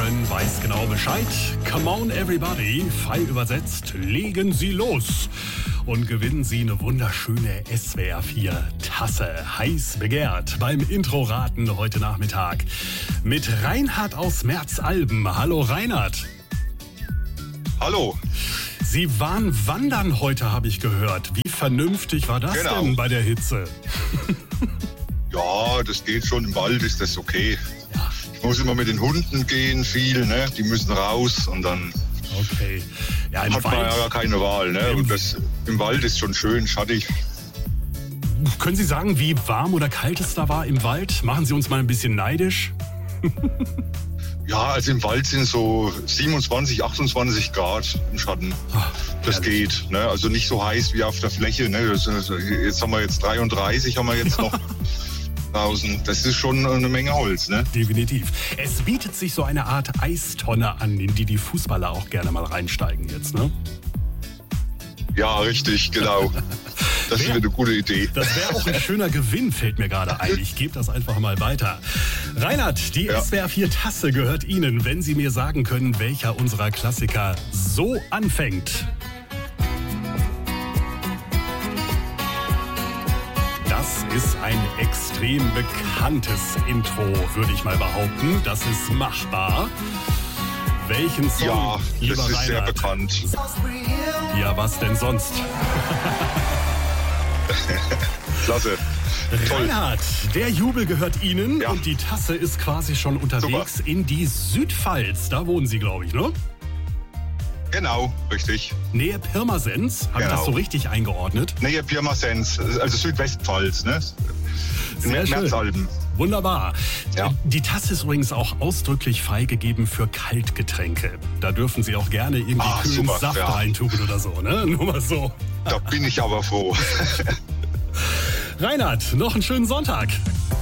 können, weiß genau Bescheid. Come on everybody, frei übersetzt, legen Sie los. Und gewinnen Sie eine wunderschöne SWR4-Tasse. Heiß begehrt beim Intro-Raten heute Nachmittag. Mit Reinhard aus Merzalben. Hallo Reinhard. Hallo. Sie waren wandern heute, habe ich gehört. Wie vernünftig war das denn bei der Hitze? Ja, das geht schon. Im Wald ist das okay. Ich muss immer mit den Hunden gehen, viel, ne? Die müssen raus und dann okay. Ja, im hat Wald, man ja keine Wahl, ne? Und das im Wald ist schon schön schattig. Können Sie sagen, wie warm oder kalt es da war im Wald? Machen Sie uns mal ein bisschen neidisch. Ja, also im Wald sind so 27, 28 Grad im Schatten. Das geht, ne? Also nicht so heiß wie auf der Fläche, ne? Jetzt haben wir jetzt 33, haben wir jetzt noch draußen. Das ist schon eine Menge Holz, ne? Definitiv. Es bietet sich so eine Art Eistonne an, in die Fußballer auch gerne mal reinsteigen jetzt, ne? Ja, richtig, genau. Das wäre eine gute Idee. Das wäre auch ein schöner Gewinn, fällt mir gerade ein. Ich gebe das einfach mal weiter. Reinhard, die SWR4-Tasse gehört Ihnen, wenn Sie mir sagen können, welcher unserer Klassiker so anfängt. Das ist ein extrem bekanntes Intro, würde ich mal behaupten. Das ist machbar. Welchen Song, ja, lieber das ist Reinhard? sehr bekannt. Ja, was denn sonst? Klasse. Toll. Reinhard, der Jubel gehört Ihnen und die Tasse ist quasi schon unterwegs in die Südpfalz. Da wohnen Sie, glaube ich, ne? Genau, richtig. Nähe Pirmasens, habe ich das so richtig eingeordnet? Nähe Pirmasens, also Südwestpfalz, ne? Sehr schön. Merzalben. Wunderbar. Ja. Die Tasse ist übrigens auch ausdrücklich freigegeben für Kaltgetränke. Da dürfen Sie auch gerne irgendwie kühlen Saft reintun oder so, ne? Nur mal so. Da bin ich aber froh. Reinhard, noch einen schönen Sonntag.